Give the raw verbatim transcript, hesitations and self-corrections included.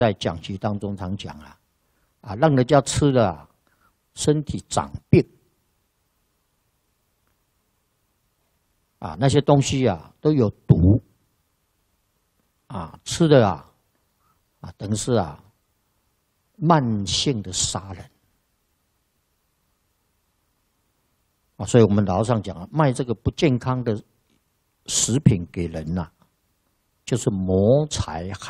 在讲习当中常讲啊，啊，让人家吃了、啊、身体长病，啊，那些东西啊都有毒，啊，吃的啊，啊，等于是啊，慢性的杀人，啊，所以我们老上讲啊，卖这个不健康的食品给人呐、啊，就是谋财害